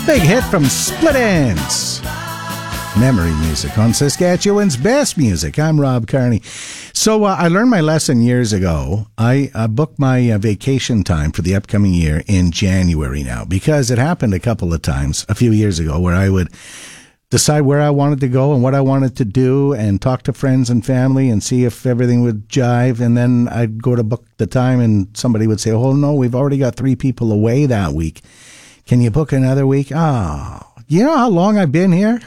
Big hit from Split Enz. Memory music on Saskatchewan's best music. I'm Rob Carney. So I learned my lesson years ago. I booked my vacation time for the upcoming year in January now, because it happened a couple of times a few years ago where I would decide where I wanted to go and what I wanted to do and talk to friends and family and see if everything would jive. And then I'd go to book the time and somebody would say, oh, no, we've already got 3 people away that week. Can you book another week? Oh, you know how long I've been here?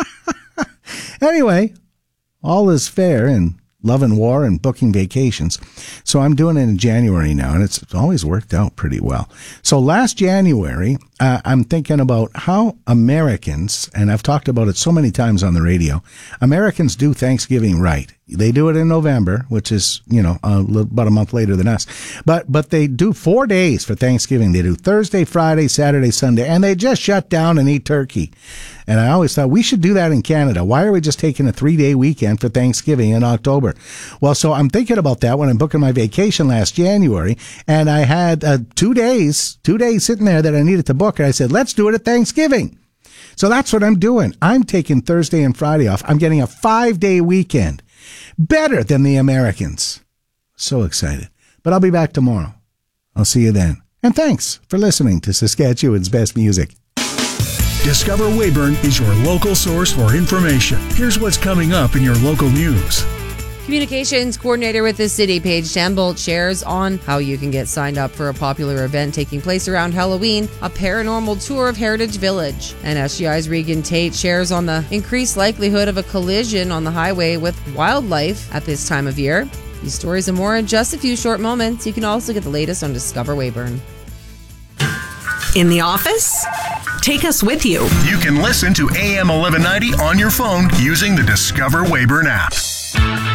Anyway, all is fair in love and war and booking vacations. So I'm doing it in January now, and it's always worked out pretty well. So last January, I'm thinking about how Americans, and I've talked about it so many times on the radio, Americans do Thanksgiving right. They do it in November, which is, about a month later than us. But they do 4 days for Thanksgiving. They do Thursday, Friday, Saturday, Sunday, and they just shut down and eat turkey. And I always thought we should do that in Canada. Why are we just taking a 3-day weekend for Thanksgiving in October? Well, so I'm thinking about that when I'm booking my vacation last January, and I had 2 days sitting there that I needed to book, and I said, let's do it at Thanksgiving. So that's what I'm doing. I'm taking Thursday and Friday off. I'm getting a 5-day weekend. Better than the Americans. So excited. But I'll be back tomorrow. I'll see you then. And thanks for listening to Saskatchewan's best music. Discover Weyburn is your local source for information. Here's what's coming up in your local news. Communications coordinator with the city, Paige Shambolt, shares on how you can get signed up for a popular event taking place around Halloween, a paranormal tour of Heritage Village. And SGI's Regan Tate shares on the increased likelihood of a collision on the highway with wildlife at this time of year. These stories and more in just a few short moments. You can also get the latest on Discover Weyburn. In the office? Take us with you. You can listen to AM 1190 on your phone using the Discover Weyburn app.